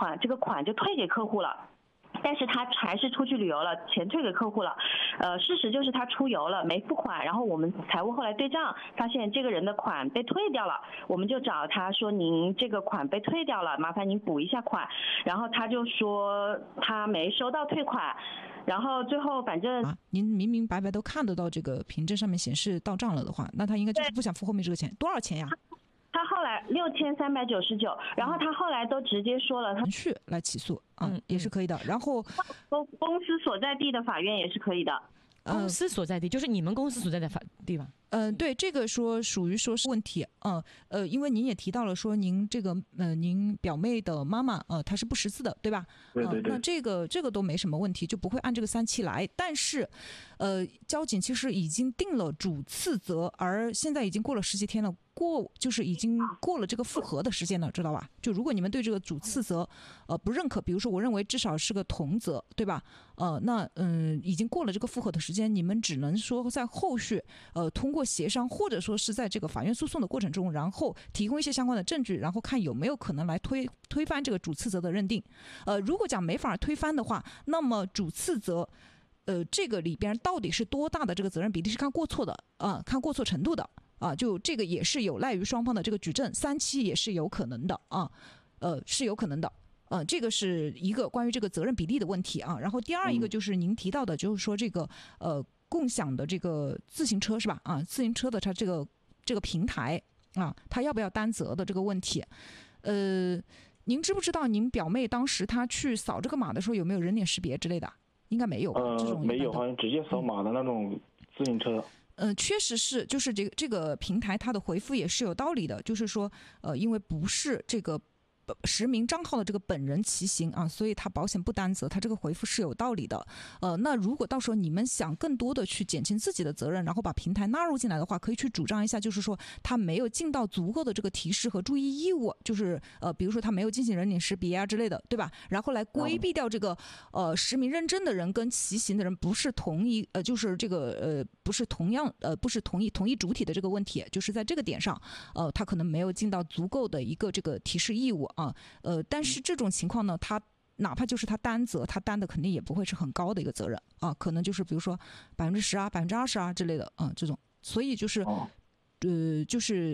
款，这个款就退给客户了。但是他还是出去旅游了，钱退给客户了。事实就是他出游了，没付款，然后我们财务后来对账，发现这个人的款被退掉了，我们就找他说您这个款被退掉了，麻烦您补一下款。然后他就说他没收到退款，然后最后反正您明明白白都看得到这个凭证上面显示到账了的话，那他应该就是不想付后面这个钱。多少钱呀？ 他后来6399，然后他后来都直接说了， 程序来起诉也是可以的。然后公司所在地的法院也是可以的。 公司所在地就是你们公司所在的地方。 对，这个说属于说是问题。因为您也提到了说您这个您表妹的妈妈她是不识字的，对吧？ 对对对。 那这个都没什么问题，就不会按这个37来。但是交警其实已经定了主次责，而现在已经过了10几天了，就是已经过了这个复核的时间了，知道吧？就如果你们对这个主次责不认可，比如说我认为至少是个同责，对吧？那已经过了这个复核的时间，你们只能说在后续通过协商，或者说是在这个法院诉讼的过程中，然后提供一些相关的证据，然后看有没有可能来推翻这个主次责的认定。如果讲没法推翻的话，那么主次责这个里边到底是多大的这个责任比例是看过错的看过错程度的就这个也是有赖于双方的这个举证，37也是有可能的是有可能的。这个是一个关于这个责任比例的问题然后第二一个就是您提到的，就是说这个共享的这个自行车是吧？自行车的它这个平台它要不要担责的这个问题。您知不知道您表妹当时她去扫这个码的时候有没有人脸识别之类的？应该没有。 没有，好像直接扫码的那种自行车。 确实是，就是这个平台它的回复也是有道理的，就是说因为不是这个实名账号的这个本人骑行所以他保险不担责，他这个回复是有道理的。那如果到时候你们想更多的去减轻自己的责任，然后把平台纳入进来的话，可以去主张一下，就是说他没有尽到足够的这个提示和注意义务，就是比如说他没有进行人脸识别之类的，对吧？然后来规避掉这个实名认证的人跟骑行的人不是同一就是这个不是同样不是同一主体的这个问题，就是在这个点上他可能没有尽到足够的一个这个提示义务但是这种情况呢，他哪怕就是他担责，他担的肯定也不会是很高的一个责任可能就是比如说10%、20%之类的这种，所以就是就是